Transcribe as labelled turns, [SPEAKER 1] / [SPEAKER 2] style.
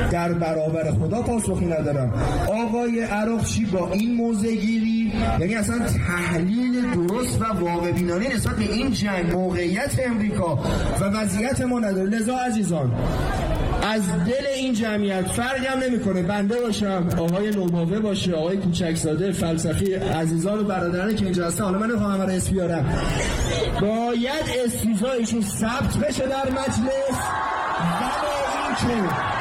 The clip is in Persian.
[SPEAKER 1] در برابر خدا پاسخی ندارم. آقای عراقچی با این موضع گیری، یعنی اصلا تحلیل درست و واقع بینانه نسبت به این جنگ، موقعیت امریکا و وضعیت ما نداره. لذا عزیزان، از دل این جمعیت فرقی هم نمیکنه بنده باشم، آقای نوباوه باشه، آقای کوچکزاده، فلسفی، عزیزان و برادرانی که اینجا هستن، حالا من نمیخوام همه رو اسم بیارم، باید استیضاحشون ثبت بشه در مجلس. ولی این که